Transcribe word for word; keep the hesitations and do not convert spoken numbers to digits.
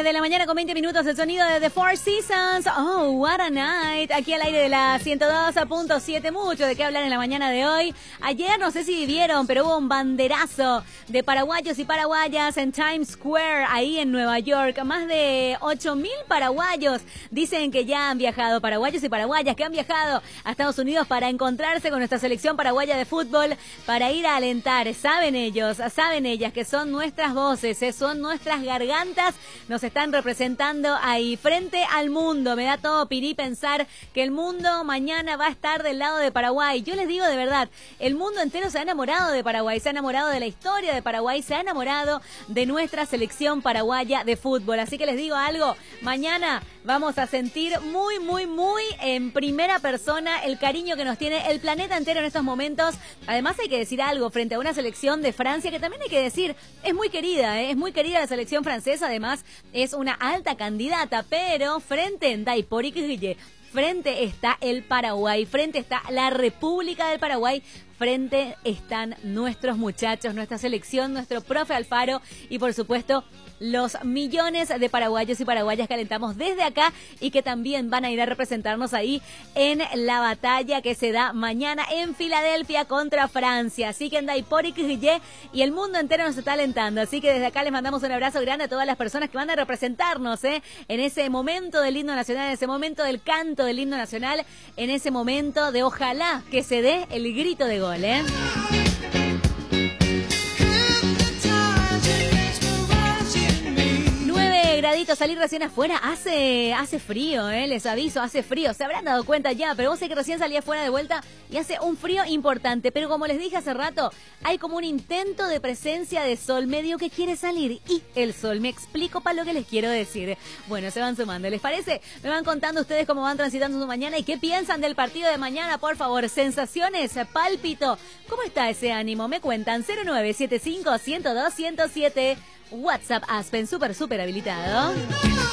de la mañana con veinte minutos, el sonido de The Four Seasons. Oh, what a night. Aquí al aire de la ciento dos punto siete. Mucho de qué hablar en la mañana de hoy. Ayer no sé si vieron, pero hubo un banderazo de paraguayos y paraguayas en Times Square, ahí en Nueva York. Más de ocho mil paraguayos dicen que ya han viajado, paraguayos y paraguayas que han viajado a Estados Unidos para encontrarse con nuestra selección paraguaya de fútbol, para ir a alentar. Saben ellos, saben ellas que son nuestras voces, eh, son nuestras gargantas, nos están representando ahí frente al mundo. Me da todo pirí pensar que el mundo mañana va a estar del lado de Paraguay. Yo les digo de verdad, el mundo entero se ha enamorado de Paraguay, se ha enamorado de la historia de Paraguay, se ha enamorado de nuestra selección paraguaya de fútbol. Así que les digo algo, mañana vamos a sentir muy, muy, muy en primera persona el cariño que nos tiene el planeta entero en estos momentos. Además hay que decir algo frente a una selección de Francia que también hay que decir, es muy querida, ¿eh? es muy querida la selección francesa, además es una alta candidata, pero frente en Daiporic Guille, frente está el Paraguay, frente está la República del Paraguay, frente están nuestros muchachos, nuestra selección, nuestro profe Alfaro y por supuesto los millones de paraguayos y paraguayas que alentamos desde acá y que también van a ir a representarnos ahí en la batalla que se da mañana en Filadelfia contra Francia. Así que en Daiporic Guille y el mundo entero nos está alentando. Así que desde acá les mandamos un abrazo grande a todas las personas que van a representarnos ¿eh? en ese momento del himno nacional, en ese momento del canto del himno nacional, en ese momento de ojalá que se dé el grito de gol. ¿eh? Graditos, salir recién afuera, hace hace frío, eh, les aviso, hace frío, se habrán dado cuenta ya, pero vos sé que recién salí afuera de vuelta y hace un frío importante, pero como les dije hace rato, hay como un intento de presencia de sol medio que quiere salir y el sol, me explico para lo que les quiero decir. Bueno, se van sumando, ¿les parece? Me van contando ustedes cómo van transitando su mañana y qué piensan del partido de mañana, por favor, sensaciones, pálpito, ¿cómo está ese ánimo? Me cuentan cero nueve siete cinco, uno cero dos, uno cero siete. WhatsApp Aspen, súper, súper habilitado.